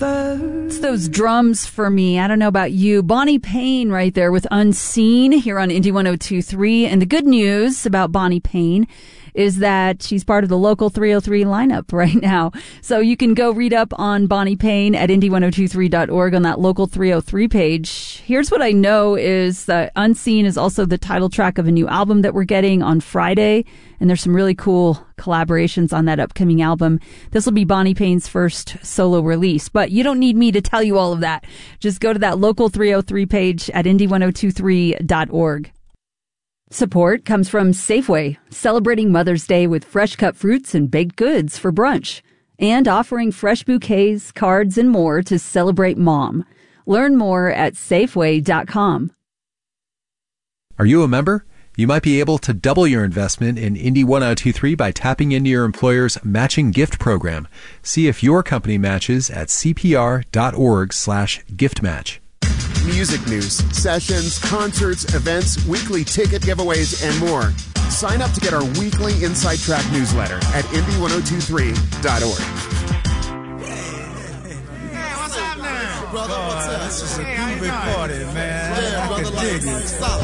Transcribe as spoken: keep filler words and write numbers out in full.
It's those drums for me. I don't know about you. Bonnie Payne right there with Unseen here on Indie one oh two point three. And the good news about Bonnie Payne is that she's part of the Local three oh three lineup right now. So you can go read up on Bonnie Payne at indie ten twenty-three dot org on that Local three oh three page. Here's what I know is that Unseen is also the title track of a new album that we're getting on Friday. And there's some really cool collaborations on that upcoming album. This will be Bonnie Payne's first solo release. But you don't need me to tell you all of that. Just go to that Local three oh three page at indie ten twenty-three dot org. Support comes from Safeway, celebrating Mother's Day with fresh cut fruits and baked goods for brunch, and offering fresh bouquets, cards, and more to celebrate Mom. Learn more at Safeway dot com. Are you a member? You might be able to double your investment in Indie ten twenty-three by tapping into your employer's matching gift program. See if your company matches at cpr.org slash gift match. Music news, sessions, concerts, events, weekly ticket giveaways, and more. Sign up to get our weekly Inside Track newsletter at indie ten twenty-three dot org. Hey, what's up now? Brother, what's up? This is a groovy party, man. Yeah, I brother, can dig it.